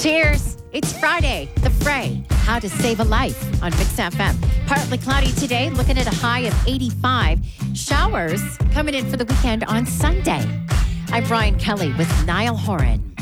Cheers. It's Friday, The Fray, how to save a life on Mix FM. Partly cloudy today, looking at a high of 85. Showers coming in for the weekend on Sunday. I'm Brian Kelly with Niall Horan.